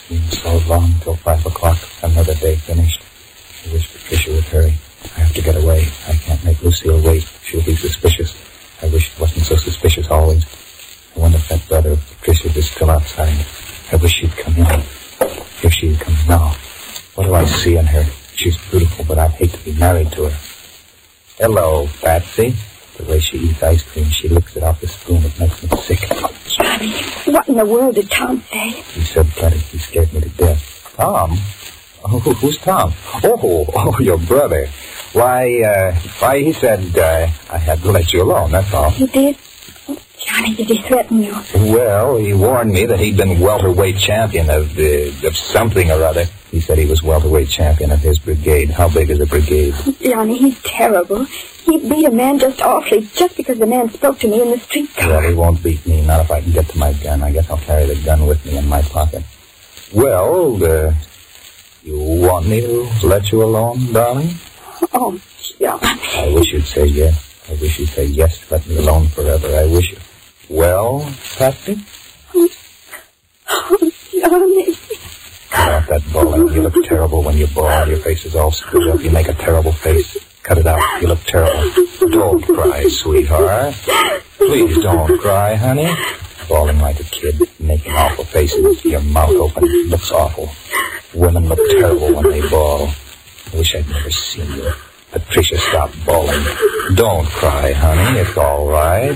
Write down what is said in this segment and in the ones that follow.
Being so long till 5 o'clock. Another day finished. I wish Patricia would hurry. I have to get away. I can't make Lucille wait. She'll be suspicious. I wish it wasn't so suspicious always. I wonder if that brother of Patricia's is still outside. I wish she'd come in. If she comes now. What do I see in her? She's beautiful, but I'd hate to be married to her. Hello, Patsy. The way she eats ice cream, she licks it off the spoon. It makes me sick. Johnny, what in the world did Tom say? He said plenty. He scared me to death. Tom? Oh, who's Tom? Oh, your brother. Why, he said I had to let you alone, that's all. He did? Oh, Johnny, did he threaten you? Well, he warned me that he'd been welterweight champion of something or other. He said he was welterweight champion of his brigade. How big is a brigade? Johnny, he's terrible. He beat a man just awfully, just because the man spoke to me in the streetcar. Well, he won't beat me, not if I can get to my gun. I guess I'll carry the gun with me in my pocket. Well, you want me to let you alone, darling? Oh, Johnny. I wish you'd say yes. I wish you'd say yes, let me alone forever. I wish you. Well, Patsy? Oh, Johnny. Cut out that bawling. You look terrible when you bawl. Your face is all screwed up. You make a terrible face. Cut it out. You look terrible. Don't cry, sweetheart. Please don't cry, honey. Bawling like a kid, making awful faces. Your mouth open. Looks awful. Women look terrible when they bawl. I wish I'd never seen you. Patricia, stop bawling. Don't cry, honey. It's all right.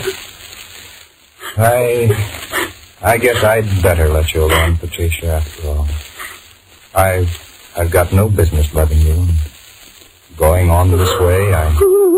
I guess I'd better let you alone, Patricia, after all. I've got no business loving you. Going on this way, I'm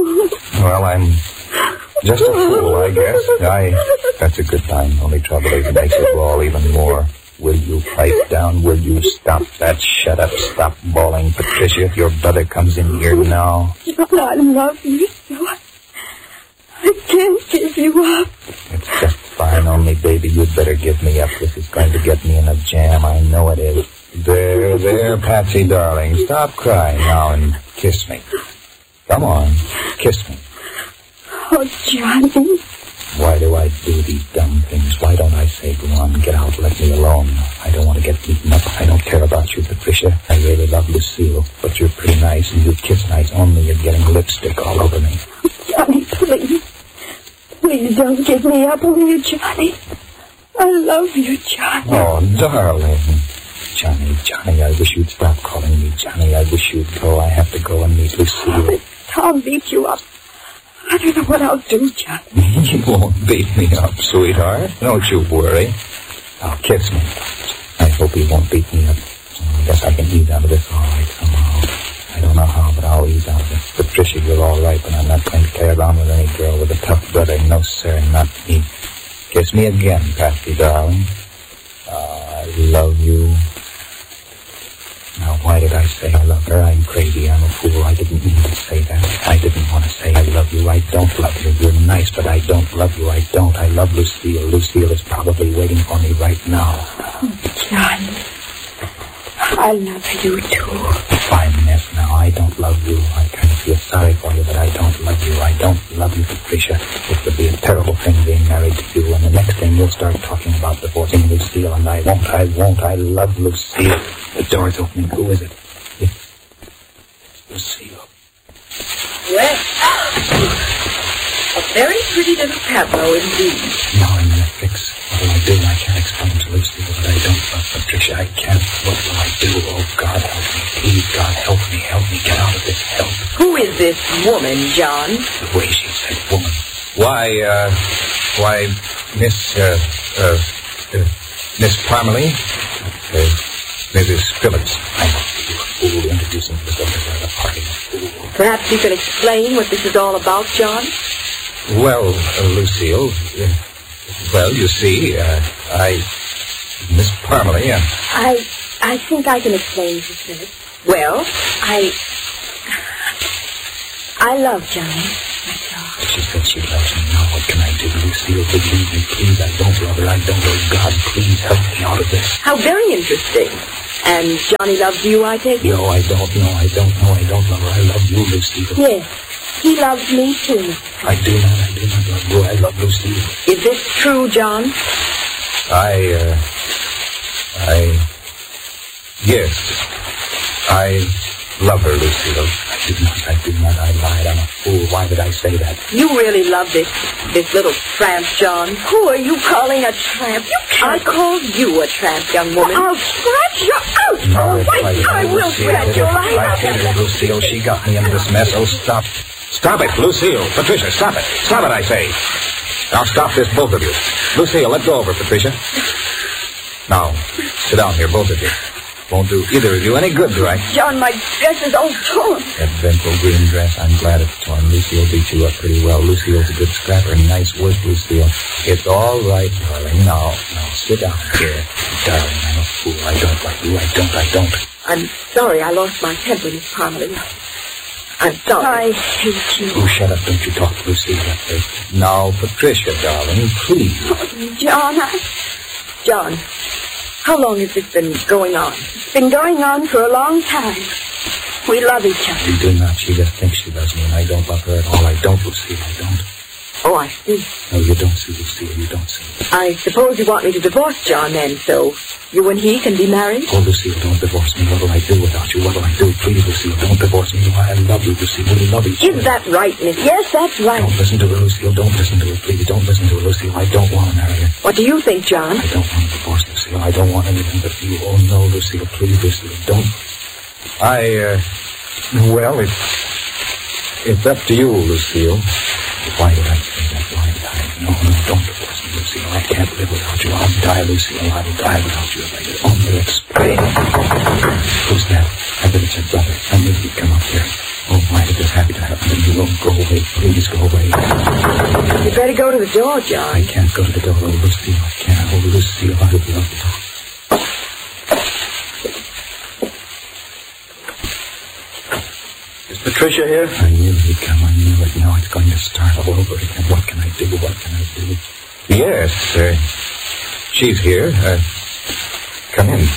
just a fool, I guess. That's a good time. Only trouble is it makes it bawl even more. Will you pipe down? Will you stop that? Shut up. Stop bawling, Patricia. If your brother comes in here now. John, I love you so. I can't give you up. It's just fine, only, baby, you'd better give me up. This is going to get me in a jam. I know it is. There, Patsy, darling. Stop crying now and kiss me. Come on, kiss me. Oh, Johnny. Why do I do these dumb things? Why don't I say, go on, get out, let me alone? I don't want to get beaten up. I don't care about you, Patricia. I really love Lucille, but you're pretty nice and you kiss nice, only you're getting lipstick all over me. Johnny, please. Please don't give me up, will you, Johnny? I love you, Johnny. Oh, darling. Johnny, I wish you'd stop calling me Johnny. I wish you'd go. I have to go and meet Lucille. If Tom beat you up, I don't know what I'll do, Johnny. You won't beat me up, sweetheart. Don't you worry. Now, kiss me. I hope he won't beat me up. I guess I can ease out of this all right somehow. I don't know how, but I'll ease out of it. Patricia, you're all right, but I'm not going to carry around with any girl with a tough brother. No, sir, not me. Kiss me again, Patsy, darling. I love you. Now, why did I say I love her? I'm crazy. I'm a fool. I didn't mean to say that. I didn't want to say I love you. I don't love you. You're nice, but I don't love you. I don't. I love Lucille. Lucille is probably waiting for me right now. Oh, Johnny. I love you, too. Fine mess now. I don't love you. I kind of feel sorry for you, but I don't love you. I don't love you, Patricia. It would be a terrible thing being married to you, and the next thing you'll start talking about divorcing Lucille, and I won't. I love Lucille. The door's opening. Who is it? It's Lucille. Well, a very pretty little tableau indeed. Now I'm in a fix. What will I do? I can't explain to Lucille that I don't love Patricia. I can't. What will I do? Oh, God, help me. Please, God, help me. Help me get out of this. Help. Who is this woman, John? The way she said woman. Why, Miss Parmalee? Mrs. Phillips. I'm a fool introducing myself at a party. Perhaps you can explain what this is all about, John? Well, Lucille, you see, Miss Parmalee, I think I can explain, Mrs. Phillips. Well? I love Johnny. That's all. She said she loves me. Now what can I do, Lucille? Believe me, please. I don't love her. I don't. Oh, God, please help me out of this. How very interesting. And Johnny loves you, I take it? No, I don't. No, I don't love her. I love you, Lucille. Yes, he loves me, too. I do not love you. I love Lucille. Is this true, John? Yes. I love her, Lucille. I do not. I lied. I'm a fool. Why did I say that? You really love this little tramp, John. Who are you calling a tramp? You I can't. called you a tramp, young woman. I'll scratch you out. No, I will scratch your I eyes hate out. her, Lucille. She got me into this mess. Oh, stop. Stop it, Lucille. Patricia, stop it. Stop it, I say. Now stop this, both of you. Lucille, let go of her, Patricia. Now, sit down here, both of you. Won't do either of you any good, do I? John, my dress is all torn. That ventral green dress, I'm glad it's torn. Lucille beat you up pretty well. Lucille's a good scrapper. Nice work, Lucille. It's all right, darling. Now, sit down here. Darling, I'm a fool. I don't like you. I don't. I'm sorry I lost my temper, Miss Parmalee. I'm sorry. I hate you. Oh, shut up. Don't you talk to Lucille that way. Now, Patricia, darling, please. John, John, how long has this been going on? it's been going on for a long time. We love each other. You do not. She just thinks she loves me, and I don't love her at all. I don't, Lucille. I don't. Oh, I see. No, you don't see, Lucille. You don't see. I suppose you want me to divorce John then, so you and he can be married? Oh, Lucille, don't divorce me. What will I do without you? What will I do? Please, Lucille, don't divorce me. I love you, Lucille. We love each other. Is that right, Miss? Yes, that's right. Don't listen to her, Lucille. Don't listen to her. Please, don't listen to her, Lucille. I don't want to marry her. What do you think, John? I don't want a divorce, Lucille. I don't want anything but you. Oh, no, Lucille. Please, Lucille, don't. Well, it's up to you, Lucille. Why did I say that? Why did I? No, don't divorce me, Lucille. I can't live without you. I'll die, Lucille. I'll die without you if I could only explain. Who's that? I bet it's your brother. I knew you'd come up here. Oh, why did this happen to happen to you? Oh, go away. Please go away. You better go to the door, John. I can't go to the door. Oh, Lucille, I can't. Oh, Lucille, I love you. Is Patricia here? I knew you'd come. I knew it. Now it's going to start all over again. What can I do? What can I do? Yes, she's here. Come in.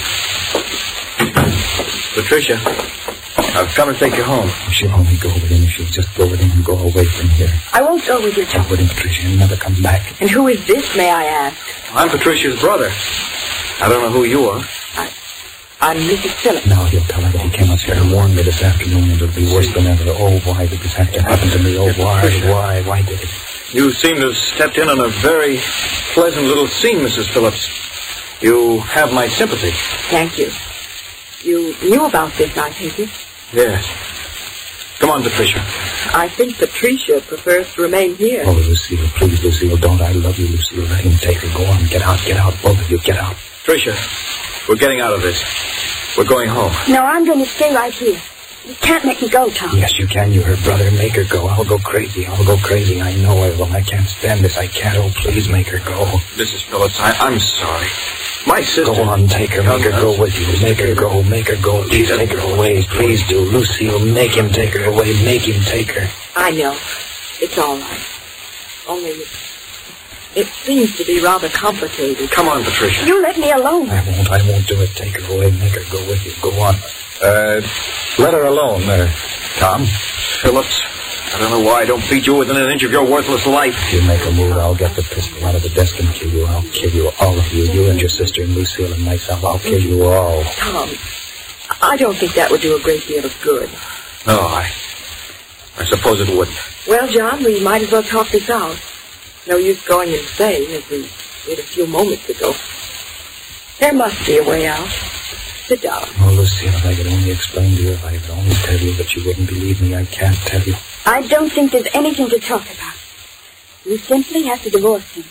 Patricia, I've come to take you home. She'll only go within. She'll just go within and go away from here. I won't go with you, John. Go within, Patricia, and never come back. And who is this, may I ask? I'm Patricia's brother. I don't know who you are. I'm Mrs. Phillips. Now he'll tell her that he came up here and warned me this afternoon, and it'll be worse than ever. Oh, why did this have to happen to me? Oh, why did it? You seem to have stepped in on a very pleasant little scene, Mrs. Phillips. You have my sympathy. Thank you. You knew about this, I take it? Yes. Come on, Patricia. I think Patricia prefers to remain here. Oh, Lucille, please, Lucille, don't. I love you, Lucille. Let him take her. Go on, get out, both of you, get out. Patricia, we're getting out of this. We're going home. No, I'm going to stay right here. You can't make me go, Tom. Yes, you can. You're her brother. Make her go. I'll go crazy. I know I will. I can't stand this. I can't. Oh, please make her go. Mrs. Phillips, I'm sorry. My sister... Go on, take her. Make her go with you. Make her go. Please take her away. Please do. Lucille, make him take her away. Make him take her. I know. It's all right. Only it seems to be rather complicated. Come on, Patricia. You let me alone. I won't do it. Take her away. Make her go with you. Go on. Let her alone, Tom. Phillips, I don't know why I don't beat you within an inch of your worthless life. If you make a move, I'll get the pistol out of the desk and kill you. I'll kill you, all of you. You and your sister and Lucille and myself. I'll kill you all. Tom, I don't think that would do a great deal of good. No, I suppose it wouldn't. Well, John, we might as well talk this out. No use going insane, as we did a few moments ago. There must be a way out. Sit down. Oh, Lucille, if I could only explain to you, if I could only tell you, but you wouldn't believe me. I can't tell you. I don't think there's anything to talk about. You simply have to divorce him.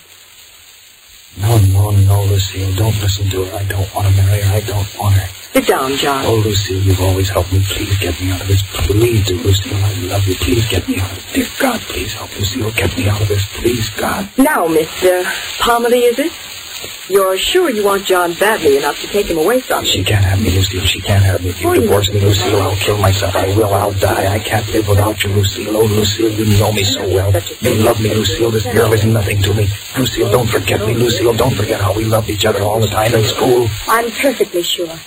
No, Lucille, don't listen to her. I don't want to marry her. I don't want her. Sit down, John. Oh, Lucille, you've always helped me. Please get me out of this. Please do, Lucille. I love you. Please get me out of this. Dear God, please help Lucille. Get me out of this. Please, God. Now, Mr. Parmalee, is it? You're sure you want John badly enough to take him away from you? She can't have me, Lucille. She can't have me. If you divorce me, Lucille, I'll kill myself. I will. I'll die. I can't live without you, Lucille. Oh, Lucille, you know me so well. You love me, Lucille. This girl is nothing to me. Lucille, don't forget me, Lucille. Don't forget how we loved each other all the time in school. I'm perfectly sure.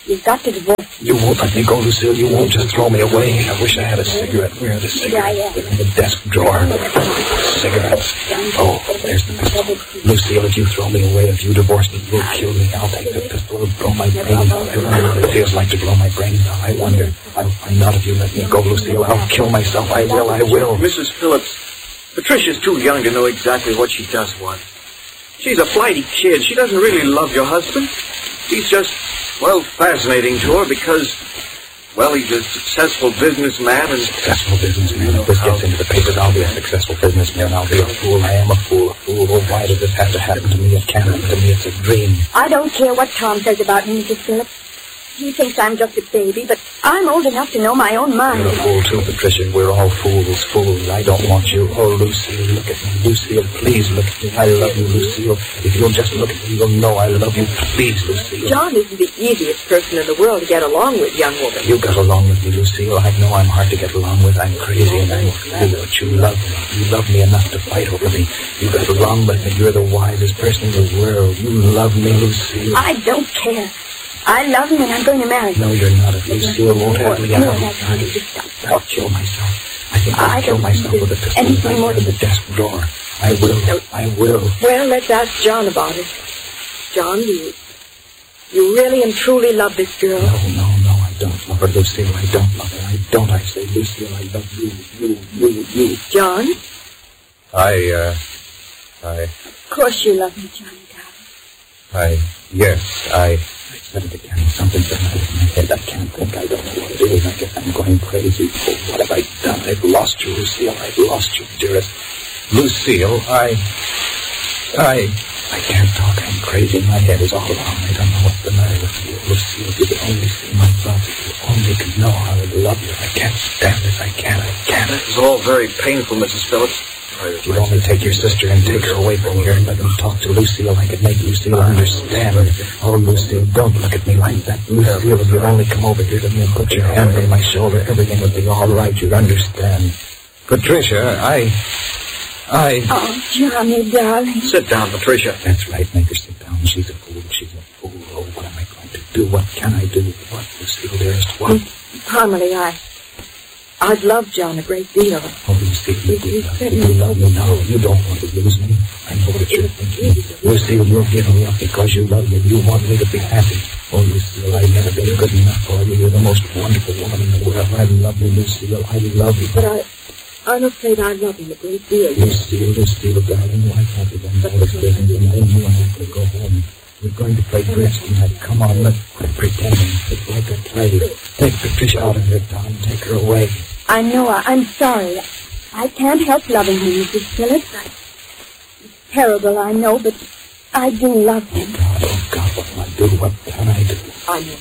You've got to divorce. You won't let me go, Lucille. You won't just throw me away. I wish I had a cigarette. Where are the cigarettes? In the desk drawer. Cigarettes. Oh, there's the pistol. Lucille, if you throw me away, if you divorce me, you'll kill me. I'll take the pistol and blow my brains out. I don't know what it feels like to blow my brains out. I wonder. I'll find out if you let me go, Lucille. I'll kill myself. I will. Mrs. Phillips, Patricia's too young to know exactly what she does want. She's a flighty kid. She doesn't really love your husband. He's just, well, fascinating to her because, well, he's a successful businessman and... Successful businessman? If this gets into the papers, I'll be a successful businessman. I'll be a fool. I am a fool. Oh, why does this have to happen to me? It can't happen to me. It's a dream. I don't care what Tom says about me, Mrs. Phillips. He thinks I'm just a baby, but I'm old enough to know my own mind. You're a fool, too, Patricia. We're all fools. I don't want you. Oh, Lucille, look at me. Lucille, please look at me. I love you, Lucille. If you'll just look at me, you'll know I love you. Please, Lucille. John isn't the easiest person in the world to get along with, young woman. You got along with me, Lucille. I know I'm hard to get along with. I'm crazy and I'm crazy, but you love me. You love me enough to fight over me. You got along with me. You're the wisest person in the world. You love me, Lucille. I don't care. I love him and I'm going to marry him. No, you're not. If Lucille won't have me, I'll kill myself. I think I'll kill myself with a pistol in the desk drawer. I will. Well, let's ask John about it. John, you really and truly love this girl? No, I don't love her, Lucille. I don't love her. I don't. I say, Lucille, I love you. John? Of course you love me, Johnny, darling. Yes, I said it again. Something's in my head. I can't think. I don't know what it is. I guess I'm going crazy. Oh, what have I done? I've lost you, Lucille. I've lost you, dearest. Lucille, I can't talk. I'm crazy. My head is all wrong. I don't know what's the matter with you. Lucille, if you could only see my thoughts, if you only could know how I love you. I can't stand this. I can't. It's all very painful, Mrs. Phillips. If you'd only take your sister and take her away from here and let me talk to Lucille, I could make Lucille understand. Oh, Lucille, don't look at me like that. Lucille, if you'd only come over here to me and put your hand on my shoulder, everything would be all right. You'd understand. Patricia, Oh, Johnny, darling. Sit down, Patricia. That's right. Make her sit down. She's a fool. Oh, what am I going to do? What can I do? What, Lucille, dearest? What? Parmalee, I've loved John a great deal. Oh, Lucille, you love me now. You don't want to lose me. I know what you're thinking. Lucille, you're giving me up because you love me. You want me to be happy. Oh, Lucille, I've never been good enough for you. You're the most wonderful woman in the world. I love you, Lucille. I love you. But I'm afraid I love him a great deal. Lucille, darling, why can't we go and all this business and then you and I could go home? We're going to play bridge tonight. Come on, let's quit pretending. It's like a play. Take Patricia out of here, Tom. Take her away. I know. I'm sorry. I can't help loving him, Mrs. Phillips. It's terrible, I know, but I do love him. Oh, God, what do I do? What can I do? I know.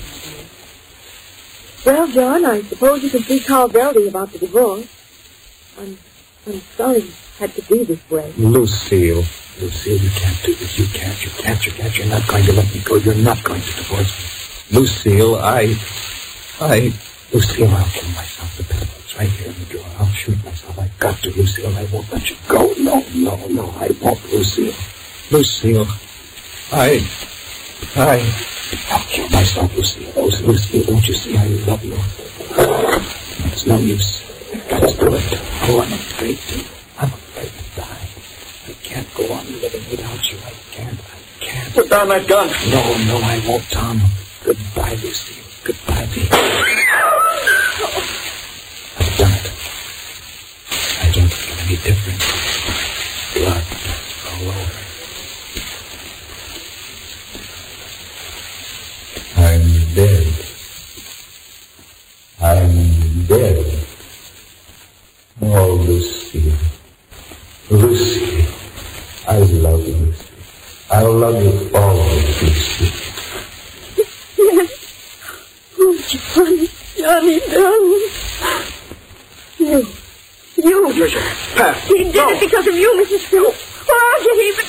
Well, John, I suppose you can see Carl Veldy about the divorce. I'm sorry it had to be this way. Lucille, you can't do this. You can't. You're not going to let me go. You're not going to divorce me. Lucille, Lucille, I'll kill myself. The pistol's right here in the drawer. I'll shoot myself. I've got to, Lucille. I won't let you go. No, I won't, Lucille. Lucille, I'll kill myself, Lucille. Oh, Lucille, don't you see I love you? It's no use. I've got to do it. Oh, I'm afraid to. I'm afraid to die. I can't go on living without you. I can't. Put down that gun. No, I won't, Tom. Goodbye, Lucille. Goodbye, baby. I've done it. I don't feel any different. Blood all over. I'm dead. Oh, Lucille. I love you, Lucille. I'll love you always, Lucille. Yes. Oh, Johnny, darling. You. Patricia, Pat. He did it because of you, Mrs. Phillips. Oh, I'll get even.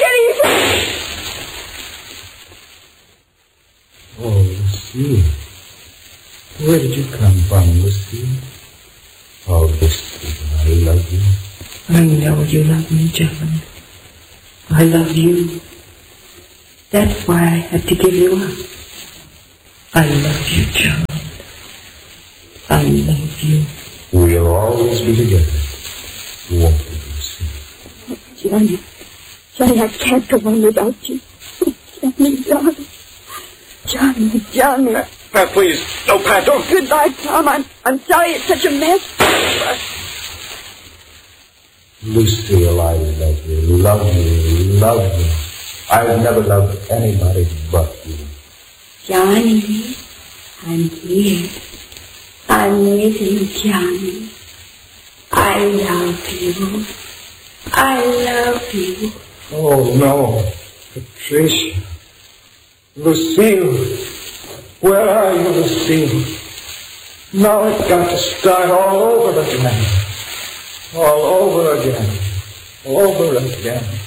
Oh, Lucille. Where did you come from, Lucille? Oh, Lucille, I love you. I know you love me, John. I love you. That's why I had to give you up. I love you, John. I love you. We'll always be together. Won't we, Lucy? Johnny. Johnny, I can't go on without you. Johnny, darling. Johnny. Pat, please. No, Pat, don't. Goodbye, Tom. I'm sorry it's such a mess. Lucille, I love you. Love you. I've never loved anybody but you. Johnny, I'm here. I'm with you, Johnny. I love you. I love you. Oh, no. Patricia. Lucille. Where are you, Lucille? Now it's got to start all over again. All over again.